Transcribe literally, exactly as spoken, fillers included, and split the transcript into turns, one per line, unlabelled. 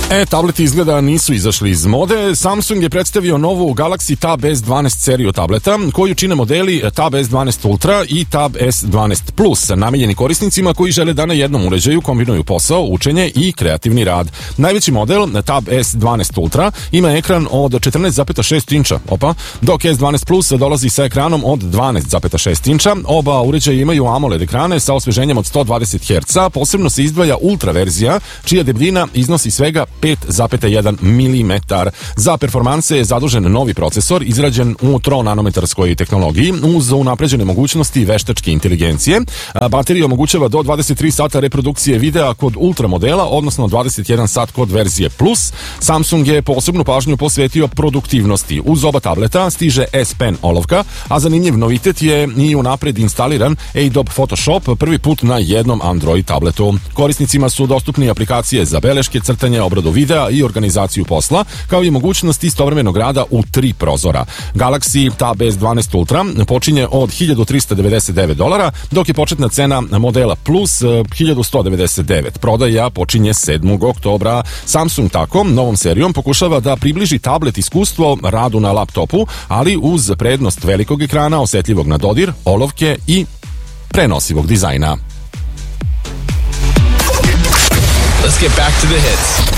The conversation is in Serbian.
E, tableti izgleda nisu izašli iz mode. Samsung je predstavio novu Galaxy Tab S dvanaest seriju tableta, koju čine modeli Tab S dvanaest Ultra i Tab S dvanaest Plus, namenjeni korisnicima koji žele da na jednom uređaju kombinuju posao, učenje i kreativni rad. Najveći model, Tab S dvanaest Ultra, ima ekran od četrnaest zarez šest inča, opa, dok S dvanaest Plus dolazi sa ekranom od dvanaest zarez šest inča. Oba uređaja imaju AMOLED ekrane sa osveženjem od sto dvadeset herca. Posebno se izdvaja Ultra verzija, čija debljina iznosi svega pet zarez jedan milimetar. Za performanse je zadužen novi procesor izrađen u tronanometarskoj tehnologiji uz unapređene mogućnosti veštačke inteligencije. Baterija omogućava do dvadeset tri sata reprodukcije videa kod Ultra modela, odnosno dvadeset jedan sat kod verzije Plus. Samsung je posebnu pažnju posvetio produktivnosti. Uz oba tableta stiže S Pen olovka, a zanimljiv novitet je i unapred instaliran Adobe Photoshop, prvi put na jednom Android tabletu. Korisnicima su dostupni aplikacije za beleške, crtanje, obradu videa i organizaciju posla, kao i mogućnost istovremenog rada u tri prozora. Galaxy Tab S dvanaest Ultra počinje od hiljadu trista devedeset devet dolara, dok je početna cena modela Plus hiljadu sto devedeset devet. Prodaja počinje sedmog oktobra. Samsung tako novom serijom pokušava da približi tablet iskustvo radu na laptopu, ali uz prednost velikog ekrana, osetljivog na dodir, olovke i prenosivog dizajna.
Let's get back to the hits.